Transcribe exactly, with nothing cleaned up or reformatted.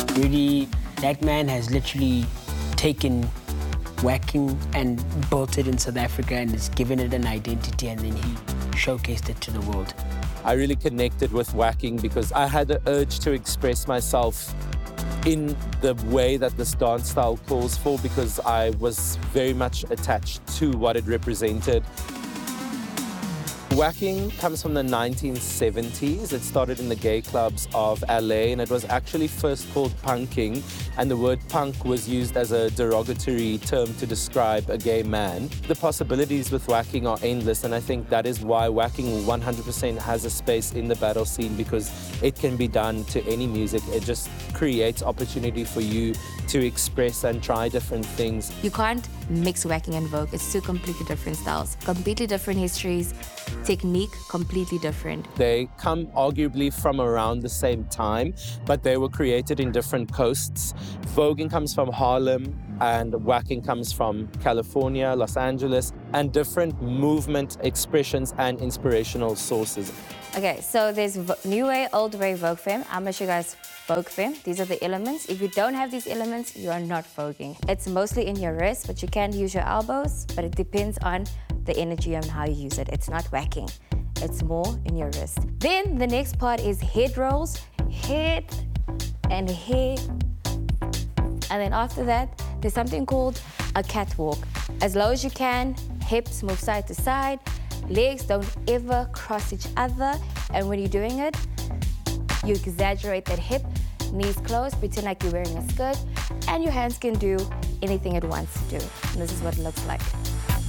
Really, that man has literally taken whacking and built it in South Africa and has given it an identity, and then he showcased it to the world. I really connected with whacking because I had the urge to express myself in the way that this dance style calls for, because I was very much attached to what it represented. Whacking comes from the nineteen seventies. It started in the gay clubs of L A, and it was actually first called punking, and the word punk was used as a derogatory term to describe a gay man. The possibilities with whacking are endless, and I think that is why whacking one hundred percent has a space in the battle scene, because it can be done to any music. It just creates opportunity for you to express and try different things. You can't mix whacking and Vogue. It's two completely different styles, completely different histories, technique completely different. They come arguably from around the same time, but they were created in different coasts. Voguing comes from Harlem, and whacking comes from California, Los Angeles, and different movement expressions and inspirational sources. Okay, so there's new way, old way, Vogue femme. I'm gonna show you guys Vogue femme. These are the elements. If you don't have these elements, you are not voguing. It's mostly in your wrist, but you can use your elbows, but it depends on the energy and how you use it. It's not whacking. It's more in your wrist. Then the next part is head rolls, head and head. And then after that, there's something called a catwalk. As low as you can, hips move side to side, legs don't ever cross each other. And when you're doing it, you exaggerate that hip, knees closed, pretend like you're wearing a skirt, and your hands can do anything it wants to do. And this is what it looks like.